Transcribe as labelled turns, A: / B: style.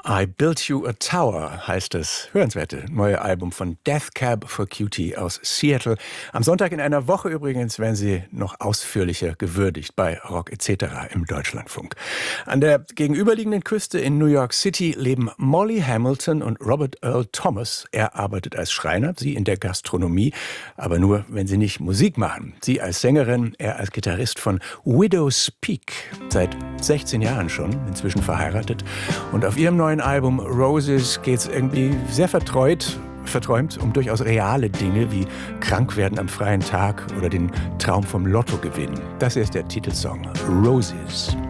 A: I Built You a Tower heißt das hörenswerte neue Album von Death Cab for Cutie aus Seattle. Am Sonntag in einer Woche übrigens werden sie noch ausführlicher gewürdigt bei Rock etc. im Deutschlandfunk. An der gegenüberliegenden Küste in New York City leben Molly Hamilton und Robert Earl Thomas. Er arbeitet als Schreiner, sie in der Gastronomie, aber nur, wenn sie nicht Musik machen. Sie als Sängerin, er als Gitarrist von Widow's Peak. Seit 16 Jahren schon, inzwischen verheiratet. Und auf ihrem neuen Album Roses geht es irgendwie sehr verträumt um durchaus reale Dinge wie krank werden am freien Tag oder den Traum vom Lotto gewinnen. Das hier ist der Titelsong Roses.